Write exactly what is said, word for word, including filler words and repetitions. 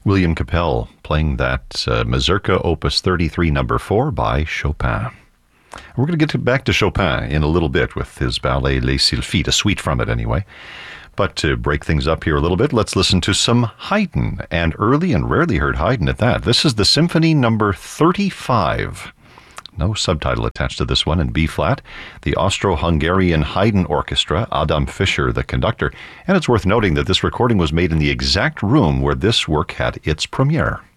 William Capell playing that uh, Mazurka Opus thirty-three number four by Chopin. We're going to get back to Chopin in a little bit with his ballet Les Sylphides, a suite from it anyway. But to break things up here a little bit, let's listen to some Haydn, and early and rarely heard Haydn at that. This is the Symphony number thirty-five. No subtitle attached to this one in B-flat. The Austro-Hungarian Haydn Orchestra, Adam Fischer, the conductor. And it's worth noting that this recording was made in the exact room where this work had its premiere.